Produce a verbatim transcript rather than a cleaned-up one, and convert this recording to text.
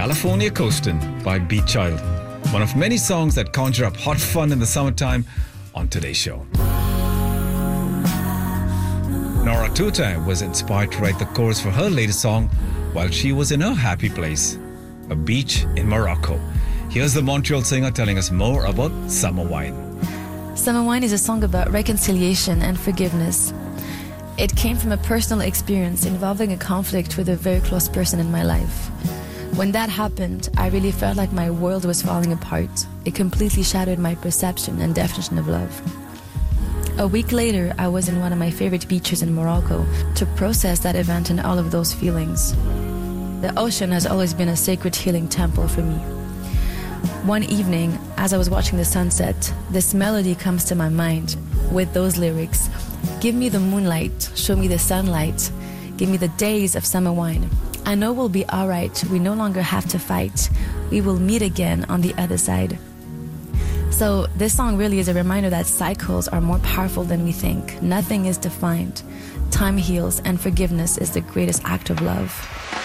California Coastin' by Beat Child, one of many songs that conjure up hot fun in the summertime on today's show. Nora Tuta was inspired to write the chorus for her latest song while she was in her happy place, a beach in Morocco. Here's the Montreal singer telling us more about Summer Wine. Summer Wine is a song about reconciliation and forgiveness. It came from a personal experience involving a conflict with a very close person in my life. When that happened, I really felt like my world was falling apart. It completely shattered my perception and definition of love. A week later, I was in one of my favorite beaches in Morocco to process that event and all of those feelings. The ocean has always been a sacred healing temple for me. One evening, as I was watching the sunset, this melody comes to my mind with those lyrics. Give me the moonlight, show me the sunlight, give me the days of summer wine. I know we'll be alright, we no longer have to fight. We will meet again on the other side. So this song really is a reminder that cycles are more powerful than we think. Nothing is defined. Time heals, and forgiveness is the greatest act of love.